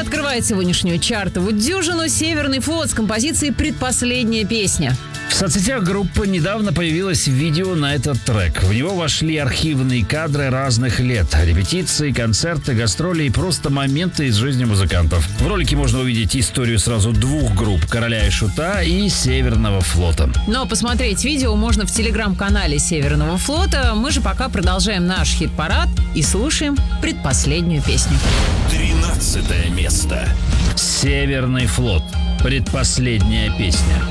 Открывает сегодняшнюю чартовую дюжину «Северный флот» с композицией «Предпоследняя песня». В соцсетях группы недавно появилось видео на этот трек. В него вошли архивные кадры разных лет. Репетиции, концерты, гастроли и просто моменты из жизни музыкантов. В ролике можно увидеть историю сразу двух групп – «Короля и Шута» и «Северного флота». Но посмотреть видео можно в телеграм-канале «Северного флота». Мы же пока продолжаем наш хит-парад и слушаем предпоследнюю песню. 13 место. «Северный флот». Предпоследняя песня.